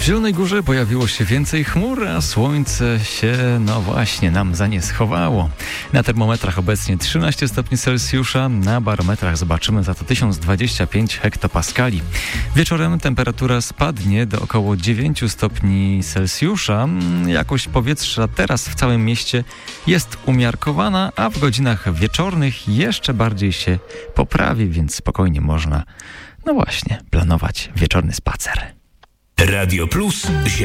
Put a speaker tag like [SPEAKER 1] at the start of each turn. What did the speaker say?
[SPEAKER 1] Zielonej Górze pojawiło się więcej chmur, a słońce się, no właśnie, nam za nie schowało. Na termometrach obecnie 13 stopni Celsjusza, na barometrach zobaczymy za to 1025 hektopaskali. Wieczorem temperatura spadnie do około 9 stopni Celsjusza. Jakość powietrza teraz w całym mieście jest umiarkowana, a w godzinach wieczornych jeszcze bardziej się poprawi, więc spokojnie można, no właśnie, planować wieczorny spacer.
[SPEAKER 2] Radio Plus.